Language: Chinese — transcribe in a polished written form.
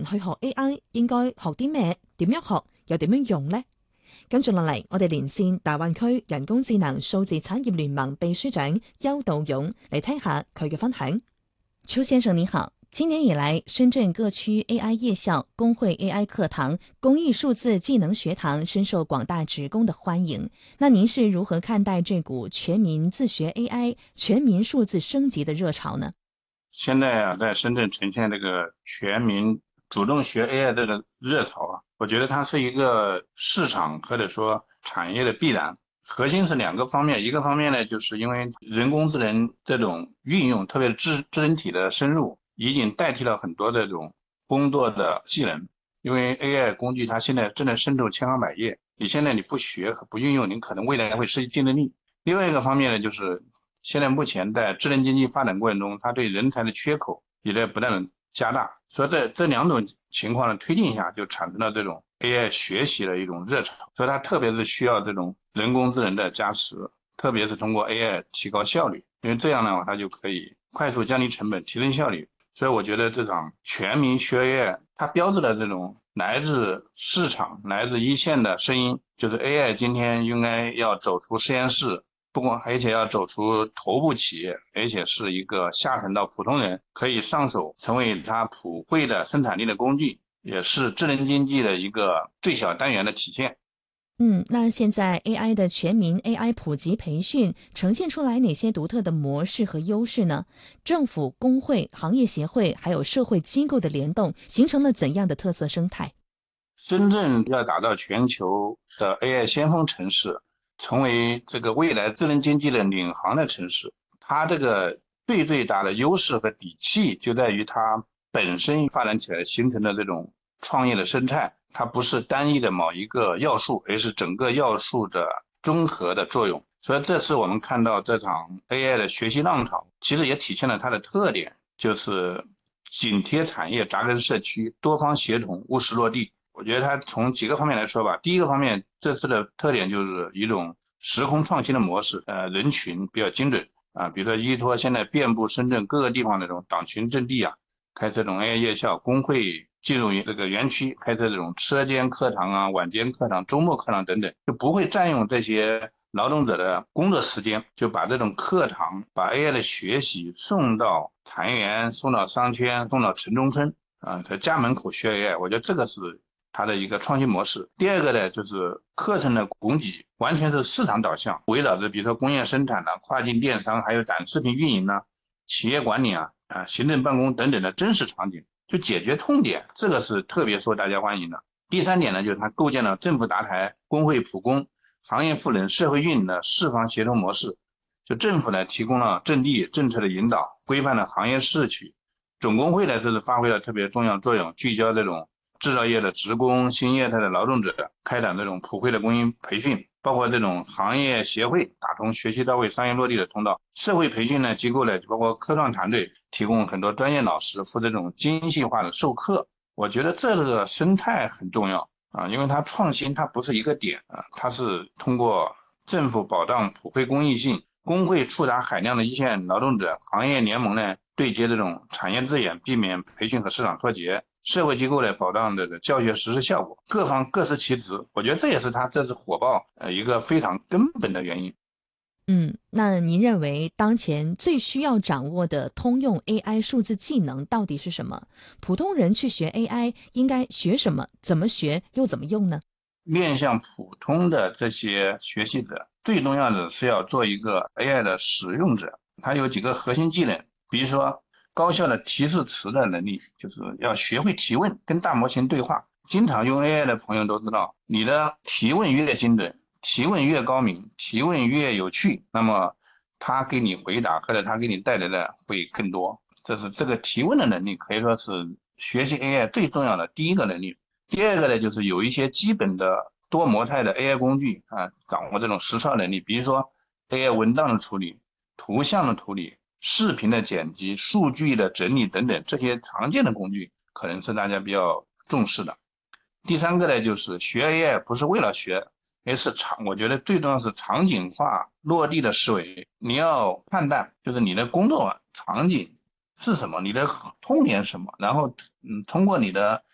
去學 AI 應該學啲咩？點樣學？又點樣用呢？跟住落嚟，我哋連線大灣區人工智能數字產業聯盟秘書長邱道勇嚟聽下佢嘅分享。邱先生你好，今年以來，深圳各區 AI 夜校、公會 AI 課堂、公益數字技能學堂深受廣大職工的歡迎。那您是如何看待這股全民自學 AI、全民數字升級的熱潮呢？ 現在啊，在深圳呈現這個全民主動學 AI 這個熱潮啊，我覺得它是一個市場或者說產業的必然。核心是兩個方面，一個方面呢，就是因為人工智能這種運用，特別是智能體的深入，已經代替了很多這種工作的技能。因為 AI 工具它現在正在深入千行百業，你現在你不學和不運用，你可能未來會失去競爭力。另外一個方面呢，就是現在目前在智能經濟發展過程中，它對人才的缺口也在不斷的加大，所以這兩種情況的推進下，就產生了這種 AI 學習的一種熱潮。所以它特別是需要這種人工智能的加持，特別是通過 AI 提高效率，因為這樣的話，它就可以快速降低成本，提升效率。所以我覺得這場全民學 AI，它標誌了這種來自市場、來自一線的聲音，就是 AI 今天應該要走出實驗室，不光而且要走出頭部企業，而且是一個下沉到普通人可以上手，成為它普惠的生產力的工具，也是智能經濟的一個最小單元的體現。 那現在 AI 的全民 AI 普及培訓呈現出來哪些獨特的模式和優勢呢？政府、工會、行業協會還有社會機構的聯動，形成了怎樣的特色生態？ 深圳要打造全球的 AI 先鋒城市，成為這個未來智能經濟的領航的城市，它這個最大的優勢和底氣就在於它本身發展起來形成的這種創業的生態，它不是單一的某一個要素，而是整個要素的綜合的作用。所以這次我們看到這場 AI 的學習浪潮，其實也體現了它的特點，就是緊貼產業、扎根社區、多方協同、務實落地。我覺得它從幾個方面來說吧，第一個方面，這次的特點就是一種時空創新的模式，人群比較精準啊，比如說依託現在遍布深圳各個地方的這種黨群陣地啊，開設這種 AI 夜校、工會進入這個園區，開設這種車間課堂啊、晚間課堂、周末課堂等等，就不會佔用這些勞動者的工作時間，就把這種課堂、把 AI 的學習送到禪園、送到商圈、送到城中村啊，在家門口學 AI，我覺得這個是它的一個創新模式。第二個呢，就是課程的供給完全是市場導向，圍繞着比如說工業生產啊、跨境電商，還有短視頻運營啊、企業管理啊、行政辦公等等的真實場景，就解決痛點，這個是特別受大家歡迎的。第三點呢，就是它構建了政府搭台、工會普工、行業賦能、社會運營的四方協同模式。就政府呢提供了陣地、政策的引導，規範了行業市區。總工會呢，這是發揮了特別重要作用，聚焦這種製造業的職工、新業態的勞動者，開展這種普惠的公益培訓，包括這種行業協會打通學習到位、商業落地的通道。社會培訓呢機構呢，包括科創團隊提供很多專業老師負責這種精細化的授課。我覺得這個生態很重要啊，因為它創新它不是一個點啊，它是通過政府保障普惠公益性，工會觸達海量的一線勞動者，行業聯盟呢對接這種產業資源，避免培訓和市場脫節。社會機構來保障這個教學實施效果，各方各司其職，我覺得這也是它這次火爆一個非常根本的原因。 那您認為當前最需要掌握的通用 AI 數字技能到底是什麼？普通人去學 AI 應該學什麼？怎麼學又怎麼用呢？ 面向普通的這些學習者，最重要的是要做一個 AI 的使用者，它有幾個核心技能，比如說高效的提示詞的能力，就是要學會提問，跟大模型對話。經常用 AI 的朋友都知道，你的提問越精準，提問越高明，提問越有趣，那麼他給你回答或者他給你帶來的會更多。這是這個提問的能力可以說是學習 AI 最重要的第一個能力。第二個呢，就是有一些基本的多模態的 AI 工具啊，掌握這種實操能力，比如說 AI 文檔的處理、圖像的處理、視頻的剪輯、數據的整理等等，這些常見的工具可能是大家比較重視的。第三個呢，就是學 AI 不是為了學，而是我覺得最重要是場景化落地的思維。你要判斷就是你的工作場景是什麼，你的痛點是什麼，然後通過你的